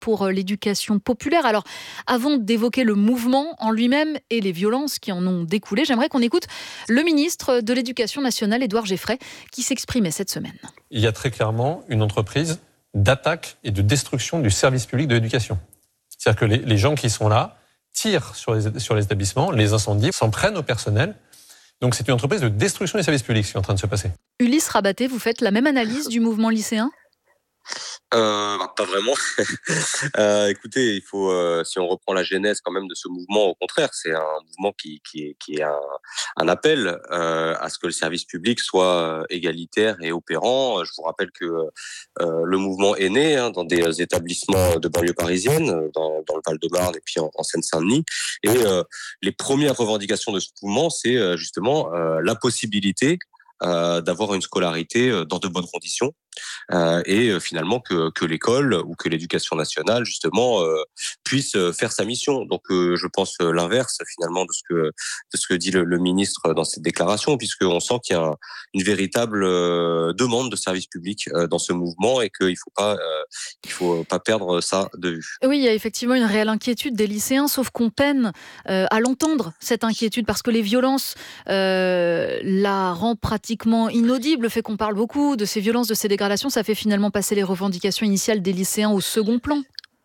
pour l'éducation populaire. Alors, avant d'évoquer le mouvement en lui-même et les violences qui en ont découlé, j'aimerais qu'on écoute le ministre de l'Éducation nationale, Édouard Geffray, qui s'exprimait cette semaine. Il y a très clairement une entreprise d'attaque et de destruction du service public de l'éducation. C'est-à-dire que les gens qui sont là tirent sur les établissements, les incendient, s'en prennent au personnel. Donc c'est une entreprise de destruction des services publics qui est en train de se passer. Ulysse Rabaté, vous faites la même analyse du mouvement lycéen ? Pas vraiment. Écoutez, il faut, si on reprend la genèse quand même de ce mouvement, au contraire, c'est un mouvement qui est un appel à ce que le service public soit égalitaire et opérant. Je vous rappelle que le mouvement est né dans des établissements de banlieue parisienne, dans le Val-de-Marne et puis en Seine-Saint-Denis. Et les premières revendications de ce mouvement, c'est justement la possibilité d'avoir une scolarité dans de bonnes conditions et finalement que l'école ou que l'éducation nationale justement puisse faire sa mission. Donc je pense l'inverse finalement de ce que dit le ministre dans cette déclaration, puisqu'on sent qu'il y a une véritable demande de service public dans ce mouvement et qu'il faut pas perdre ça de vue. Oui, il y a effectivement une réelle inquiétude des lycéens, sauf qu'on peine à l'entendre, cette inquiétude, parce que les violences la rend pratiquement inaudible. Le fait qu'on parle beaucoup de ces violences, de ces dégradations, ça fait finalement passer les revendications initiales des lycéens au second plan.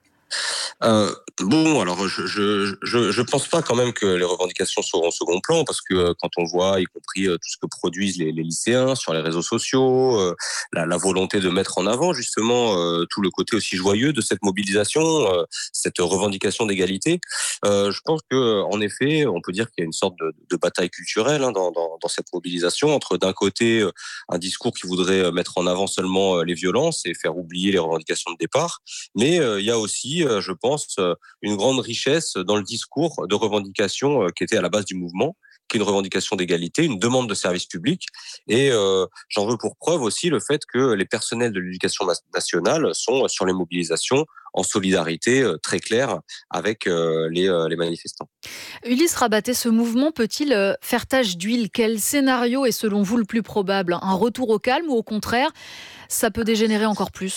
Bon, alors je pense pas quand même que les revendications seront au second plan, parce que quand on voit, y compris tout ce que produisent les lycéens sur les réseaux sociaux, la volonté de mettre en avant justement tout le côté aussi joyeux de cette mobilisation, cette revendication d'égalité, je pense que en effet, on peut dire qu'il y a une sorte de bataille culturelle dans cette mobilisation entre d'un côté un discours qui voudrait mettre en avant seulement les violences et faire oublier les revendications de départ, mais il y a aussi, je pense, une grande richesse dans le discours de revendication qui était à la base du mouvement, qui est une revendication d'égalité, une demande de service public. Et j'en veux pour preuve aussi le fait que les personnels de l'éducation nationale sont sur les mobilisations en solidarité très claire avec les manifestants. Ulysse Rabaté, ce mouvement peut-il faire tache d'huile ? Quel scénario est selon vous le plus probable ? Un retour au calme ou au contraire, ça peut dégénérer encore plus ?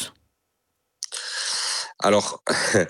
Alors,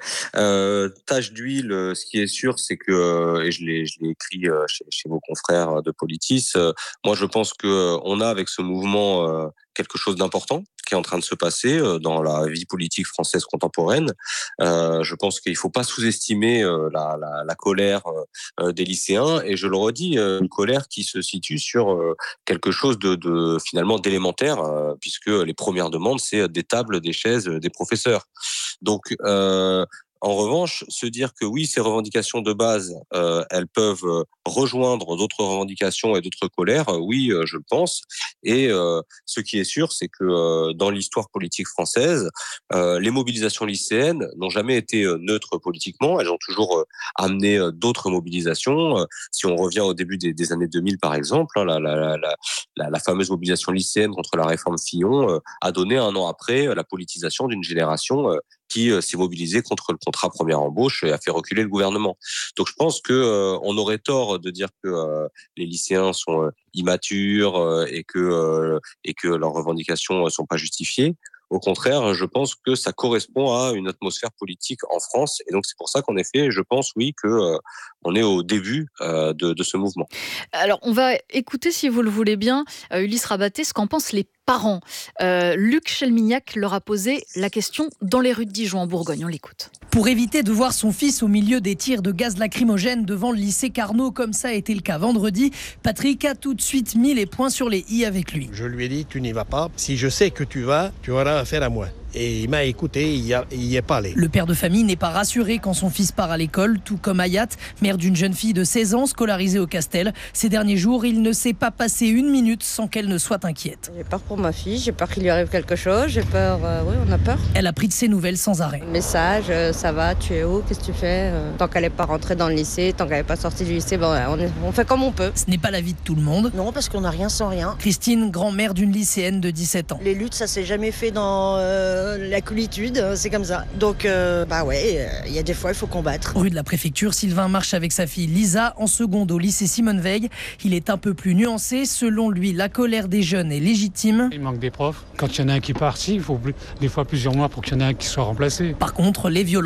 tache d'huile, ce qui est sûr, c'est que, et je l'ai écrit chez vos confrères de Politis, moi je pense que on a avec ce mouvement quelque chose d'important qui est en train de se passer dans la vie politique française contemporaine. Je pense qu'il faut pas sous-estimer la colère des lycéens, et je le redis, une colère qui se situe sur quelque chose de finalement d'élémentaire, puisque les premières demandes, c'est des tables, des chaises, des professeurs. Donc, en revanche, se dire que oui, ces revendications de base, elles peuvent rejoindre d'autres revendications et d'autres colères, oui, je le pense. Et ce qui est sûr, c'est que dans l'histoire politique française, les mobilisations lycéennes n'ont jamais été neutres politiquement. Elles ont toujours amené d'autres mobilisations. Si on revient au début des années 2000, par exemple, la fameuse mobilisation lycéenne contre la réforme Fillon a donné un an après la politisation d'une génération qui s'est mobilisée contre le contrat première embauche et a fait reculer le gouvernement. Donc je pense que on aurait tort de dire que les lycéens sont immatures et que leurs revendications sont pas justifiées. Au contraire, je pense que ça correspond à une atmosphère politique en France, et donc c'est pour ça qu'en effet, je pense oui que on est au début de ce mouvement. Alors, on va écouter, si vous le voulez bien, Ulysse Rabaté, ce qu'en pensent les parents. Luc Chelmignac leur a posé la question dans les rues de Dijon, en Bourgogne. On l'écoute. Pour éviter de voir son fils au milieu des tirs de gaz lacrymogène devant le lycée Carnot, comme ça a été le cas vendredi, Patrick a tout de suite mis les points sur les i avec lui. Je lui ai dit, tu n'y vas pas. Si je sais que tu vas, tu auras affaire à moi. Et il m'a écouté, il y est pas allé. Le père de famille n'est pas rassuré quand son fils part à l'école, tout comme Ayat, mère d'une jeune fille de 16 ans scolarisée au Castel. Ces derniers jours, il ne s'est pas passé une minute sans qu'elle ne soit inquiète. J'ai peur pour ma fille, j'ai peur qu'il lui arrive quelque chose, j'ai peur, oui, on a peur. Elle a pris de ses nouvelles sans arrêt. Message, ça va, tu es où, qu'est-ce que tu fais ? Tant qu'elle n'est pas rentrée dans le lycée, tant qu'elle n'est pas sortie du lycée, on fait comme on peut. Ce n'est pas l'avis de tout le monde. Non, parce qu'on n'a rien sans rien. Christine, grand-mère d'une lycéenne de 17 ans. Les luttes, ça s'est jamais fait dans la coolitude, c'est comme ça. Donc, il y a des fois, il faut combattre. Rue de la Préfecture, Sylvain marche avec sa fille Lisa en seconde au lycée Simone Veil. Il est un peu plus nuancé. Selon lui, la colère des jeunes est légitime. Il manque des profs. Quand il y en a un qui part, il faut des fois plusieurs mois pour qu'il y en ait un qui soit remplacé. Par contre, les violences